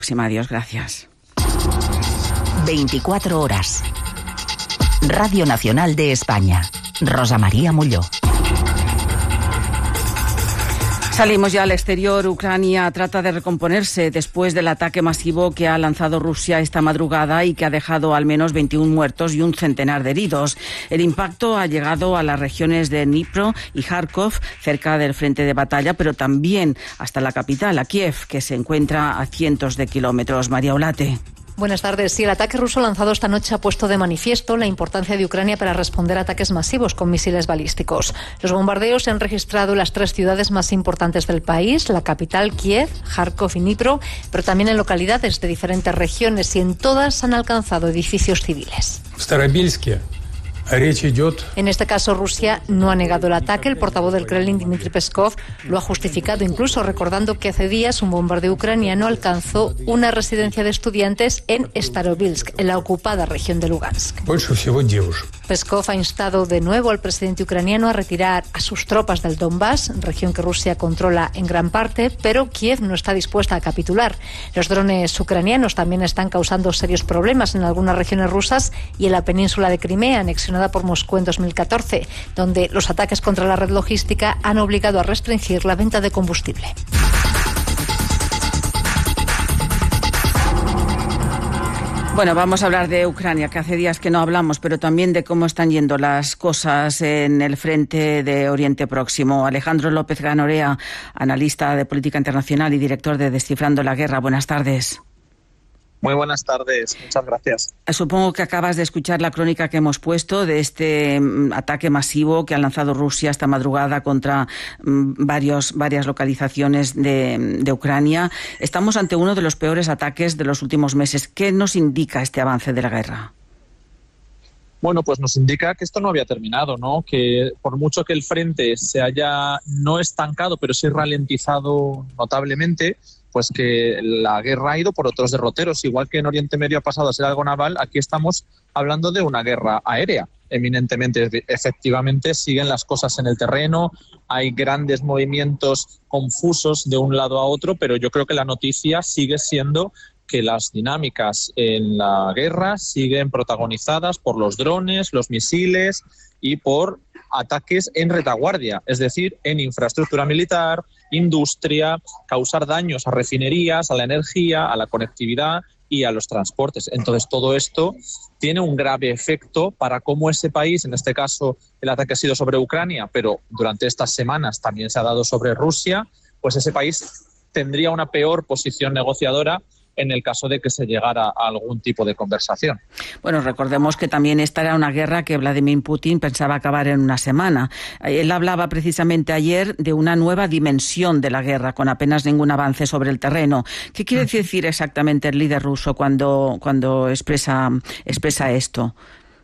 Adiós, gracias. 24 horas. Radio Nacional de España. Rosa María Molló. Salimos ya al exterior. Ucrania trata de recomponerse después del ataque masivo que ha lanzado Rusia esta madrugada y que ha dejado al menos 21 muertos y un centenar de heridos. El impacto ha llegado a las regiones de Dnipro y Kharkov, cerca del frente de batalla, pero también hasta la capital, a Kiev, que se encuentra a cientos de kilómetros. María Olate. Buenas tardes. Sí, el ataque ruso lanzado esta noche ha puesto de manifiesto la importancia de Ucrania para responder a ataques masivos con misiles balísticos. Los bombardeos se han registrado en las 3 ciudades más importantes del país, la capital, Kiev, Kharkov y Dnipro, pero también en localidades de diferentes regiones, y en todas han alcanzado edificios civiles. En este caso, Rusia no ha negado el ataque. El portavoz del Kremlin, Dmitry Peskov, lo ha justificado, incluso recordando que hace días un bombardeo ucraniano alcanzó una residencia de estudiantes en Starobilsk, en la ocupada región de Lugansk. Peskov ha instado de nuevo al presidente ucraniano a retirar a sus tropas del Donbass, región que Rusia controla en gran parte, pero Kiev no está dispuesta a capitular. Los drones ucranianos también están causando serios problemas en algunas regiones rusas y en la península de Crimea, anexionada por Moscú en 2014, donde los ataques contra la red logística han obligado a restringir la venta de combustible. Bueno, vamos a hablar de Ucrania, que hace días que no hablamos, pero también de cómo están yendo las cosas en el frente de Oriente Próximo. Alejandro López Ganorea, analista de política internacional y director de Descifrando la Guerra. Buenas tardes. Muy buenas tardes, muchas gracias. Supongo que acabas de escuchar la crónica que hemos puesto de este ataque masivo que ha lanzado Rusia esta madrugada contra varias localizaciones de Ucrania. Estamos ante uno de los peores ataques de los últimos meses. ¿Qué nos indica este avance de la guerra? Bueno, pues nos indica que esto no había terminado, ¿no? Que por mucho que el frente se haya no estancado, pero sí ralentizado notablemente, pues que la guerra ha ido por otros derroteros. Igual que en Oriente Medio ha pasado a ser algo naval, aquí estamos hablando de una guerra aérea. Eminentemente, efectivamente, siguen las cosas en el terreno, hay grandes movimientos confusos de un lado a otro, pero yo creo que la noticia sigue siendo que las dinámicas en la guerra siguen protagonizadas por los drones, los misiles y por ataques en retaguardia, es decir, en infraestructura militar, industria, causar daños a refinerías, a la energía, a la conectividad y a los transportes. Entonces, todo esto tiene un grave efecto para cómo ese país, en este caso el ataque ha sido sobre Ucrania, pero durante estas semanas también se ha dado sobre Rusia, pues ese país tendría una peor posición negociadora en el caso de que se llegara a algún tipo de conversación. Bueno, recordemos que también esta era una guerra que Vladimir Putin pensaba acabar en una semana. Él hablaba precisamente ayer de una nueva dimensión de la guerra, con apenas ningún avance sobre el terreno. ¿Qué quiere decir exactamente el líder ruso cuando expresa esto?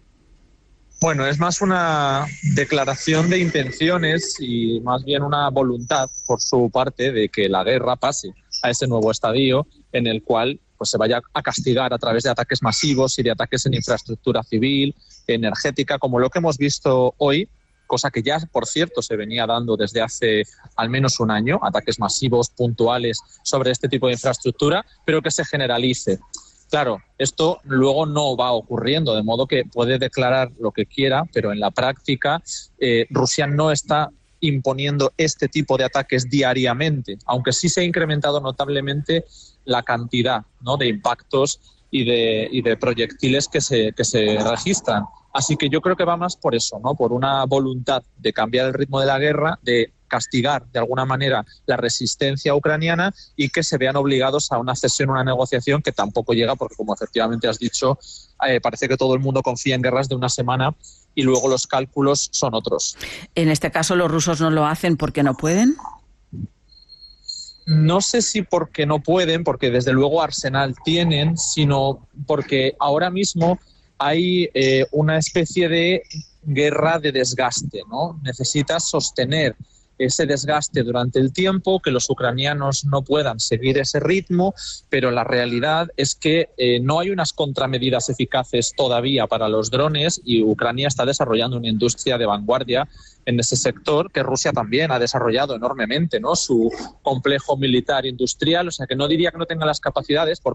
Bueno, es más una declaración de intenciones y más bien una voluntad por su parte de que la guerra pase a ese nuevo estadio en el cual pues se vaya a castigar a través de ataques masivos y de ataques en infraestructura civil, energética, como lo que hemos visto hoy, cosa que ya, por cierto, se venía dando desde hace al menos un año, ataques masivos, puntuales sobre este tipo de infraestructura, pero que se generalice. Claro, esto luego no va ocurriendo, de modo que puede declarar lo que quiera, pero en la práctica Rusia no está imponiendo este tipo de ataques diariamente, aunque sí se ha incrementado notablemente la cantidad, ¿no?, de impactos y de proyectiles que se registran. Así que yo creo que va más por eso, ¿no?, por una voluntad de cambiar el ritmo de la guerra, de castigar de alguna manera la resistencia ucraniana y que se vean obligados a una cesión, una negociación que tampoco llega porque, como efectivamente has dicho, parece que todo el mundo confía en guerras de una semana y luego los cálculos son otros. En este caso, ¿los rusos no lo hacen porque no pueden? No sé si porque no pueden, porque desde luego arsenal tienen, sino porque ahora mismo hay una especie de guerra de desgaste, ¿no? Necesitas sostener ese desgaste durante el tiempo, que los ucranianos no puedan seguir ese ritmo, pero la realidad es que no hay unas contramedidas eficaces todavía para los drones y Ucrania está desarrollando una industria de vanguardia en ese sector que Rusia también ha desarrollado enormemente, ¿no?, su complejo militar industrial, o sea que no diría que no tenga las capacidades, por